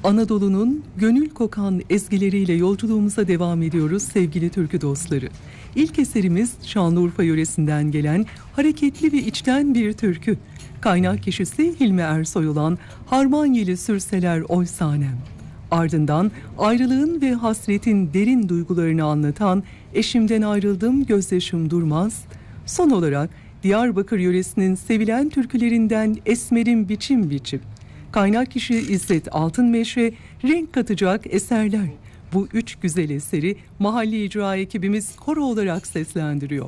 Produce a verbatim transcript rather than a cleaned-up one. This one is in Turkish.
Anadolu'nun gönül kokan ezgileriyle yolculuğumuza devam ediyoruz sevgili türkü dostları. İlk eserimiz Şanlıurfa yöresinden gelen hareketli ve içten bir türkü. Kaynak kişisi Hilmi Ersoy olan Harman yeli sürseler oy sanem. Ardından ayrılığın ve hasretin derin duygularını anlatan Eşimden ayrıldım gözyaşım durmaz. Son olarak Diyarbakır yöresinin sevilen türkülerinden Esmer'in biçim biçim. Kaynak kişi İzzet Altınmeşe, renk katacak eserler. Bu üç güzel eseri mahalli icra ekibimiz koro olarak seslendiriyor.